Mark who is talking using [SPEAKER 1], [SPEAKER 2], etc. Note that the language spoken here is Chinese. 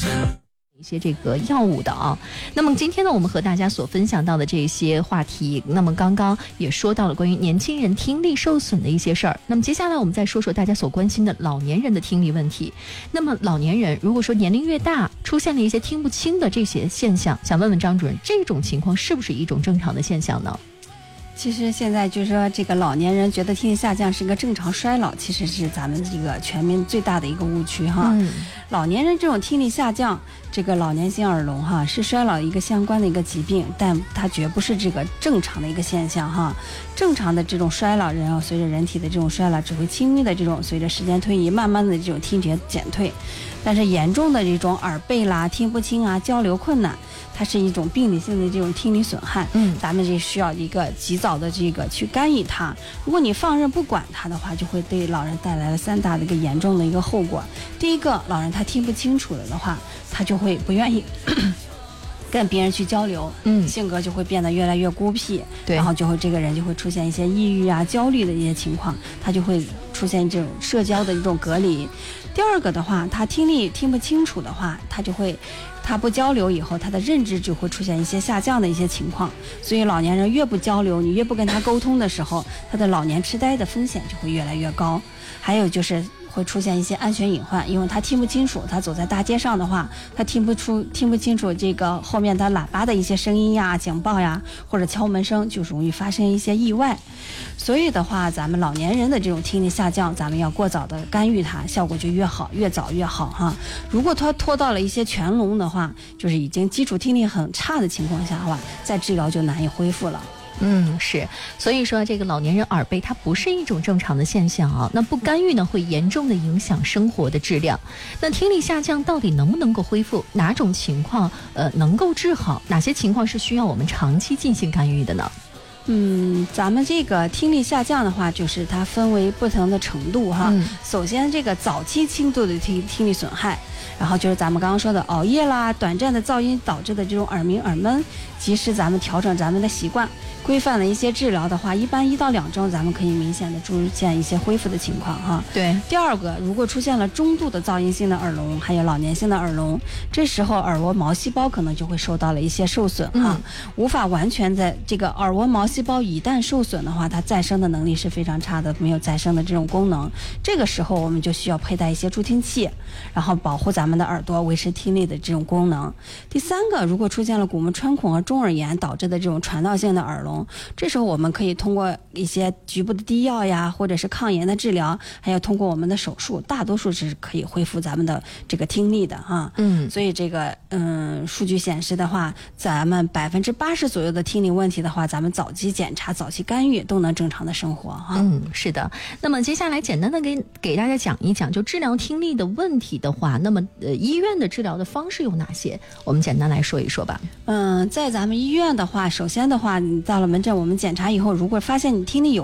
[SPEAKER 1] 一些这个药物的啊。那么今天呢，我们和大家所分享到的这些话题，那么刚刚也说到了关于年轻人听力受损的一些事儿。那么接下来我们再说说大家所关心的老年人的听力问题。那么老年人如果说年龄越大，出现了一些听不清的这些现象，想问问张主任，这种情况是不是一种正常的现象呢？
[SPEAKER 2] 其实现在就是说，这个老年人觉得听力下降是一个正常衰老，其实是咱们这个全民最大的一个误区哈。老年人这种听力下降，这个老年性耳聋哈，是衰老一个相关的一个疾病，但它绝不是这个正常的一个现象哈。正常的这种衰老人啊，随着人体的这种衰老，只会轻微的这种随着时间推移，慢慢的这种听觉减退。但是严重的这种耳背啦、听不清啊、交流困难，它是一种病理性的这种听力损害。咱们这需要一个及早的这个去干预它。如果你放任不管它的话，就会对老人带来了3大的一个严重的一个后果。第一个，老人他听不清楚了的话，他就会不愿意跟别人去交流，性格就会变得越来越孤僻，然后就会这个人就会出现一些抑郁啊、焦虑的一些情况，他就会出现这种社交的一种隔离。第二个的话，他听力听不清楚的话，他不交流以后，他的认知就会出现一些下降的一些情况。所以老年人越不交流，你越不跟他沟通的时候，他的老年痴呆的风险就会越来越高。还有就是会出现一些安全隐患，因为他听不清楚，他走在大街上的话，他听不清楚这个后面的喇叭的一些声音呀、警报呀，或者敲门声，就容易发生一些意外。所以的话，咱们老年人的这种听力下降，咱们要过早的干预它，效果就越好，越早越好哈。如果他拖到了一些全聋的话，就是已经基础听力很差的情况下的话，再治疗就难以恢复了。
[SPEAKER 1] 是，所以说这个老年人耳背它不是一种正常的现象啊，那不干预呢会严重的影响生活的质量。那听力下降到底能不能够恢复？哪种情况能够治好？哪些情况是需要我们长期进行干预的呢？
[SPEAKER 2] 咱们这个听力下降的话，就是它分为不同的程度哈。首先这个早期轻度的听力损害，然后就是咱们刚刚说的熬夜啦、短暂的噪音导致的这种耳鸣、耳闷，及时咱们调整咱们的习惯，规范的一些治疗的话，一般1到2周，咱们可以明显的出现一些恢复的情况哈。
[SPEAKER 1] 对。
[SPEAKER 2] 第二个，如果出现了中度的噪音性的耳聋，还有老年性的耳聋，这时候耳蜗毛细胞可能就会受到了一些受损哈，无法完全在这个耳蜗毛细胞一旦受损的话，它再生的能力是非常差的，没有再生的这种功能。这个时候我们就需要佩戴一些助听器，然后保护咱们的耳朵，维持听力的这种功能。第三个，如果出现了骨膜穿孔和中耳炎导致的这种传导性的耳聋，这时候我们可以通过一些局部的滴药呀，或者是抗炎的治疗，还有通过我们的手术，大多数是可以恢复咱们的这个听力的哈。所以这个数据显示的话，咱们80%左右的听力问题的话，咱们早期检查、早期干预都能正常的生活哈。
[SPEAKER 1] 是的。那么接下来简单的给大家讲一讲，就治疗听力的问题的话，那么医院的治疗的方式有哪些？我们简单来说一说吧。
[SPEAKER 2] 在咱们医院的话，首先的话，你到了门诊，我们检查以后，如果发现你听力有